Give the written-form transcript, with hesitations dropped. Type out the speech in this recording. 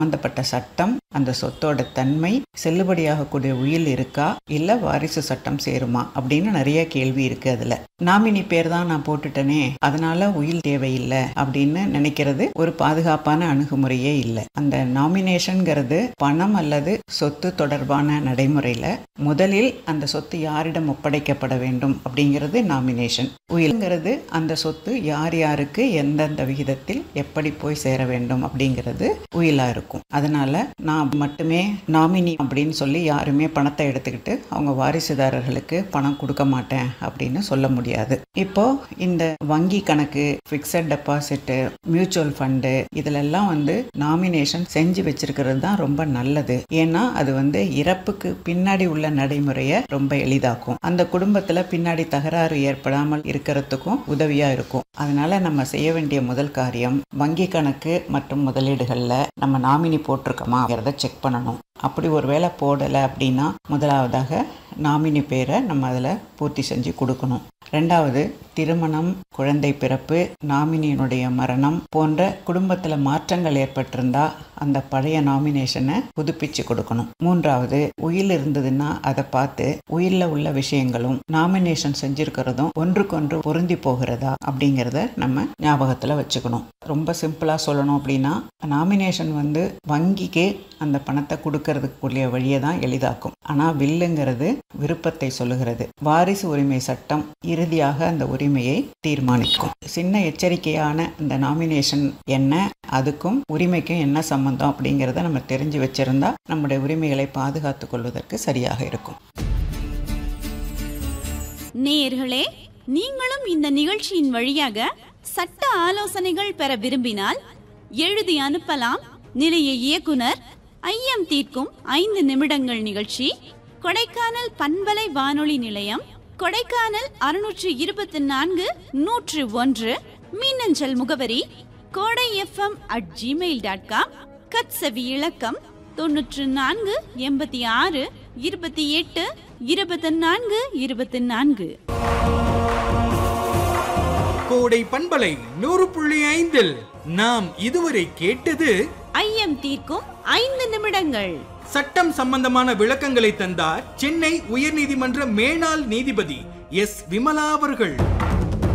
சம்பந்தப்பட்ட சட்டம், அந்த சொத்தோட தன்மை, செல்லுபடியாகக்கூடிய உயில் இருக்கா இல்ல வாரிசு சட்டம் சேருமா அப்படின்னு நிறைய கேள்வி இருக்கு. அதுல நாமினி பேர் தான் நான் போட்டுட்டேனே அதனால உயில் தேவையில்லை அப்படின்னு நினைக்கிறது ஒரு பாதுகாப்பான அணுகுமுறையே இல்லை. அந்த நாமினேஷன்ங்கிறது பணம் அல்லது சொத்து தொடர்பான நடைமுறையில முதலில் அந்த சொத்து யாரிடம் ஒப்படைக்கப்பட வேண்டும் அப்படிங்கிறது நாமினேஷன். உயில்ங்கிறது அந்த சொத்து யார் யாருக்கு எந்தெந்த விகிதத்தில் எப்படி போய் சேர வேண்டும் அப்படிங்கிறது உயிலா இருக்கும். அதனால நான் மட்டுமே நாமினி அப்படின்னு சொல்லி யாருமே பணத்தை எடுத்துக்கிட்டு அவங்க வாரிசுதாரர்களுக்கு பணம் கொடுக்க மாட்டேன் அப்படின்னு சொல்ல முடியாது. இப்போ இந்த வங்கி கணக்கு, பிக்ஸட் டெபாசிட், மியூச்சுவல் ஃபண்டு இதிலெல்லாம் நாமினேஷன் செஞ்சு வச்சிருக்கிறது தான் ரொம்ப நல்லது. ஏன்னா அது இறப்புக்கு பின்னாடி உள்ள நடைமுறையை ரொம்ப எளிதாக்கும். அந்த குடும்பத்துல பின்னாடி தகராறு ஏற்படாமல் இருக்கிறதுக்கும் உதவியா இருக்கும். அதனால நம்ம செய்ய வேண்டிய முதல் காரியம் வங்கி கணக்கு மற்றும் முதலீடுகள்ல நம்ம நாமினி போட்டிருக்கோமாங்கிறத செக் பண்ணணும். அப்படி ஒரு வேளை போடலை அப்படின்னா முதலாவதாக நாமினி பேரை நம்ம அதில் பூர்த்தி செஞ்சு கொடுக்கணும். ரெண்டாவது, திருமணம், குழந்தை பிறப்பு, நாமினியினுடைய மரணம் போன்ற குடும்பத்தில் மாற்றங்கள் ஏற்பட்டிருந்தா அந்த பழைய நாமினேஷனை புதுப்பிச்சு கொடுக்கணும். மூன்றாவது, உயில் இருந்ததுன்னா அதை பார்த்து உயில்ல உள்ள விஷயங்களும் நாமினேஷன் செஞ்சிருக்கிறதும் ஒன்றுக்கொன்று பொருந்தி போகிறதா அப்படிங்கிறத நம்ம ஞாபகத்தில் வச்சுக்கணும். ரொம்ப சிம்பிளா சொல்லணும் அப்படின்னா நாமினேஷன் வங்கிக்கு அந்த பணத்தை கொடுக்கறதுக்குரிய வழியை தான் எளிதாக்கும். ஆனால் வில்லுங்கிறது விருப்பத்தை சொல்லுகிறது. வாரிசு உரிமை சட்டம் இறுதியாக அந்த உரிமையை தீர்மானிக்கும். சின்ன எச்சரிக்கையான இந்த நாமினேஷன் என்ன, அதுக்கும் உரிமைக்கும் என்ன சம்பந்தம் அப்படிங்கிறத நம்ம தெரிஞ்சு வச்சிருந்தா நம்முடைய உரிமைகளை பாதுகாத்துக் கொள்வதற்கு சரியாக இருக்கும். நேயர்களே, நீங்களும் இந்த நிகழ்ச்சியின் வழியாக சட்ட ஆலோசனைகள் பெற விரும்பினால் எழுதி அனுப்பலாம். நிலைய இயக்குனர், ஐயம் தீர்க்கும் 5 நிமிடங்கள் நிகழ்ச்சி, கொடைக்கானல் பண்பலை வானொலி நிலையம், கொடைக்கானல் 624 101, மின்னஞ்சல் முகவரி kodai.fm@gmail.com, கட்சவி இலக்கம் 94 86 28 24 24. கோடை பண்பலை 100.5 நாம் இதுவரை கேட்டது ஐயம் தீர்க்கும் 5 நிமிடங்கள். சட்டம் சம்பந்தமான விளக்கங்களை தந்தார் சென்னை உயர்நீதிமன்ற மேனாள் நீதிபதி எஸ். விமலா அவர்கள்.